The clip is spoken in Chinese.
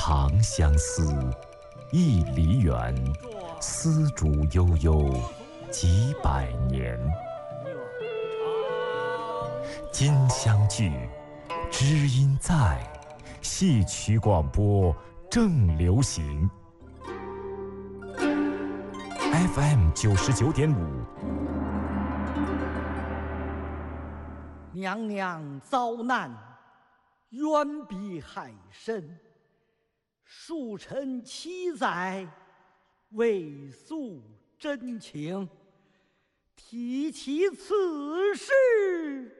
长相思，一梨园，丝竹悠悠，几百年。今相聚，知音在，戏曲广播正流行。FM 99.5。 娘娘遭难，冤比海深。恕臣七载，未诉真情。提起此事。